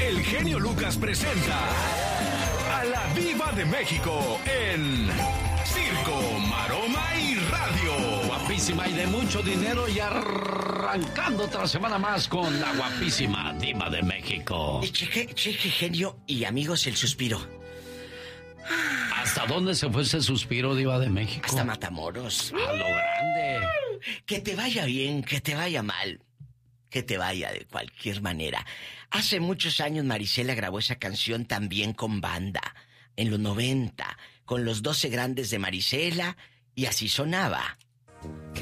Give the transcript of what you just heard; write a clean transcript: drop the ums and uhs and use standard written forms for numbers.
el genio Lucas presenta a la Diva de México en Circo, Maroma y Radio. Guapísima y de mucho dinero y arrancando otra semana más con la guapísima Diva de México. Y cheque, genio y amigos, el suspiro. ¿Hasta dónde se fue ese suspiro, Diva de México? Hasta Matamoros. A lo grande. Que te vaya bien, que te vaya mal, que te vaya de cualquier manera. Hace muchos años Marisela grabó esa canción también con banda, en los 90, con los 12 grandes de Marisela, y así sonaba.